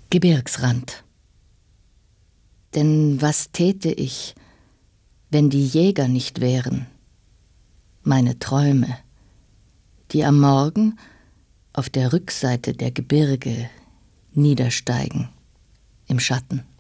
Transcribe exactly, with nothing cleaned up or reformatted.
Gebirgsrand. Denn was täte ich, wenn die Jäger nicht wären, meine Träume, die am Morgen auf der Rückseite der Gebirge niedersteigen, im Schatten.